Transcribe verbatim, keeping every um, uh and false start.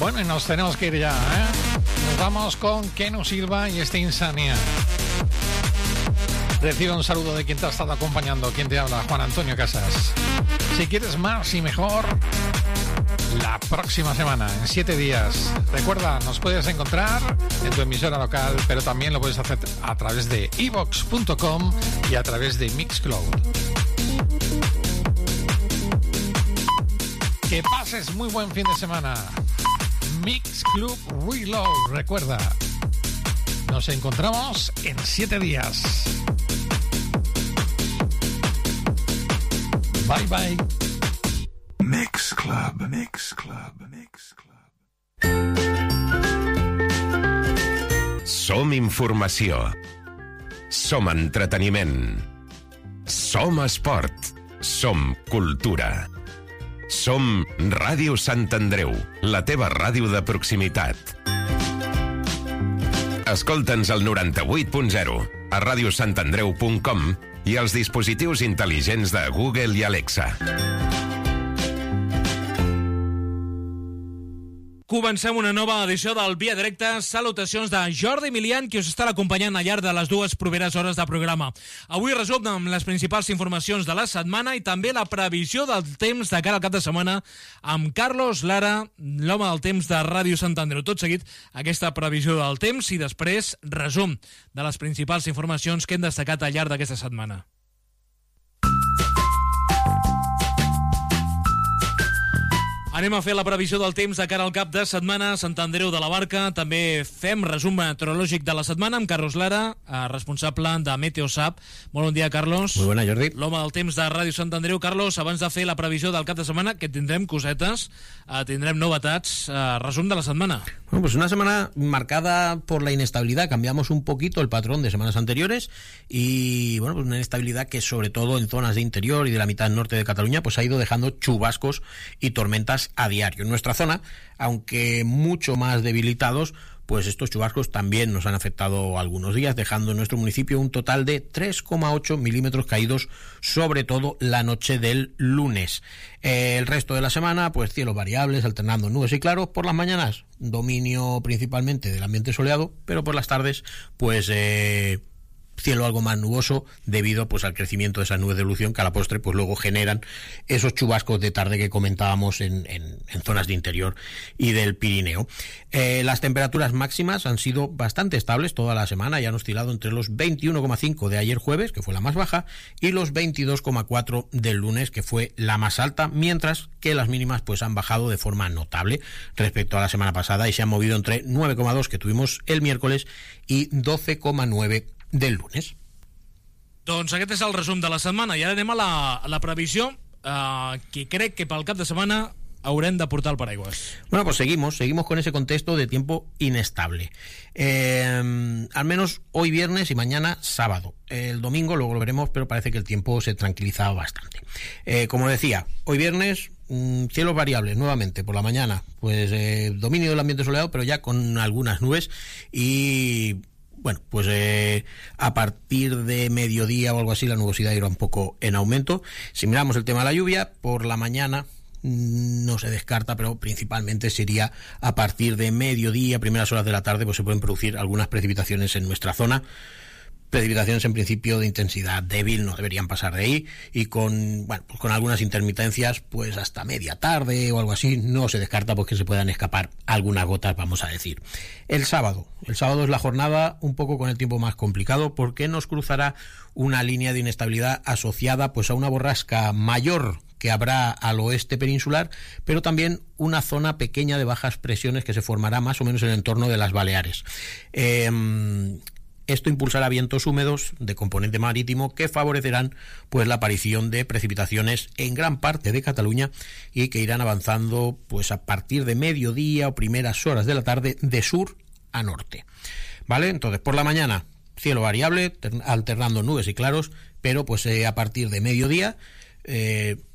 Bueno, y nos tenemos que ir ya, ¿eh? Nos vamos con Que nos sirva y este Insania. Recibe un saludo de quien te ha estado acompañando, quien te habla, Juan Antonio Casas. Si quieres más y mejor, la próxima semana, en siete días. Recuerda, nos puedes encontrar en tu emisora local, pero también lo puedes hacer a través de i vox punto com y a través de Mixcloud. Que pases muy buen fin de semana. Mix Club Reload. Recuerda, nos encontramos en siete días. Bye bye. Mix Club, Mix Club, Mix Club. Som informació. Som entreteniment. Som esport. Som cultura. Som Ràdio Sant Andreu, la teva ràdio de proximitat. Escolta'ns al noranta-vuit punt zero, a radiosantandreu punt com i als dispositius intel·ligents de Google i Alexa. Comencem una nova edició del Via Directa. Salutacions de Jordi Milian, qui us estarà acompanyant al llarg de les dues properes hores de programa. Avui resum amb les principals informacions de la setmana i també la previsió del temps de cara al cap de setmana amb Carlos Lara, l'home del temps de Ràdio Sant Andreu. Tot seguit, aquesta previsió del temps i després resum de les principals informacions que hem destacat al llarg d'aquesta setmana. Anem a fer la previsió del temps de cara al cap de setmana. Sant Andreu de la Barca. També fem resum meteorològic de la setmana amb Carlos Lara, responsable de Meteosap. Molt bon dia, Carlos. Molt bona, Jordi. L'home del temps de Ràdio Sant Andreu. Carlos, abans de fer la previsió del cap de setmana, que tindrem cosetes, eh, tindrem novetats, eh, resum de la setmana. Bueno, pues una semana marcada por la inestabilidad. Cambiamos un poquito el patrón de semanas anteriores y, bueno, pues una inestabilidad que sobre todo en zonas de interior y de la mitad norte de Cataluña pues ha ido dejando chubascos y tormentas a diario. En nuestra zona, aunque mucho más debilitados, pues estos chubascos también nos han afectado algunos días, dejando en nuestro municipio un total de tres coma ocho milímetros caídos, sobre todo la noche del lunes. Eh, el resto de la semana, pues cielos variables, alternando nubes y claros. Por las mañanas, dominio principalmente del ambiente soleado, pero por las tardes, pues eh, cielo algo más nuboso debido pues al crecimiento de esas nubes de evolución que a la postre pues luego generan esos chubascos de tarde que comentábamos en, en, en zonas de interior y del Pirineo. Eh, las temperaturas máximas han sido bastante estables toda la semana y han oscilado entre los veintiuno coma cinco de ayer jueves, que fue la más baja, y los veintidós coma cuatro del lunes, que fue la más alta, mientras que las mínimas pues han bajado de forma notable respecto a la semana pasada y se han movido entre nueve coma dos que tuvimos el miércoles y doce coma nueve del lunes. Doncs aquest és el resum de la setmana i ara anem a la, a la previsió eh, que crec que pel cap de setmana haurem de portar el paraigües. Bueno, pues seguimos, seguimos con ese contexto de tiempo inestable. Eh, al menos hoy viernes y mañana sábado. El domingo luego lo veremos, pero parece que el tiempo se tranquiliza bastante. Eh, como decía, hoy viernes mmm, cielos variables nuevamente por la mañana, pues eh, dominio del ambiente soleado, pero ya con algunas nubes y bueno, pues eh, a partir de mediodía o algo así la nubosidad irá un poco en aumento. Si miramos el tema de la lluvia, por la mañana no se descarta, pero principalmente sería a partir de mediodía, primeras horas de la tarde, pues se pueden producir algunas precipitaciones en nuestra zona. Precipitaciones en principio de intensidad débil, no deberían pasar de ahí, y con bueno pues con algunas intermitencias pues hasta media tarde o algo así. No se descarta porque se puedan escapar algunas gotas, vamos a decir. El sábado, el sábado es la jornada un poco con el tiempo más complicado porque nos cruzará una línea de inestabilidad asociada pues a una borrasca mayor que habrá al oeste peninsular, pero también una zona pequeña de bajas presiones que se formará más o menos en el entorno de las Baleares. Eh, Esto impulsará vientos húmedos de componente marítimo que favorecerán pues la aparición de precipitaciones en gran parte de Cataluña y que irán avanzando pues a partir de mediodía o primeras horas de la tarde de sur a norte. ¿Vale? Entonces, por la mañana, cielo variable, alternando nubes y claros, pero pues eh, a partir de mediodía, eh,